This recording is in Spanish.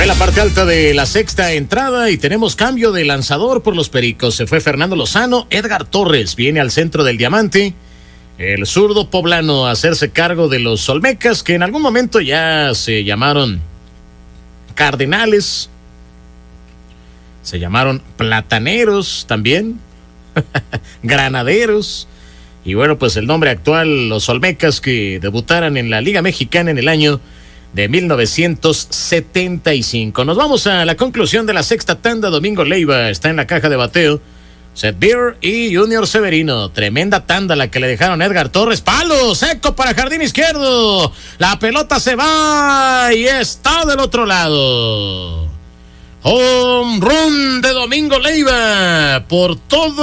Fue la parte alta de la sexta entrada y tenemos cambio de lanzador por los Pericos. Se fue Fernando Lozano, Edgar Torres viene al centro del diamante. El zurdo poblano a hacerse cargo de los Olmecas, que en algún momento ya se llamaron Cardenales, se llamaron Plataneros también, Granaderos. Y bueno, pues el nombre actual, los Olmecas, que debutaran en la Liga Mexicana en el año de 1975. Nos vamos a la conclusión de la sexta tanda. Domingo Leiva está en la caja de bateo. Seth Beer y Junior Severino. Tremenda tanda la que le dejaron a Edgar Torres. Palo seco para jardín izquierdo. La pelota se va y está del otro lado. Home run de Domingo Leiva por todo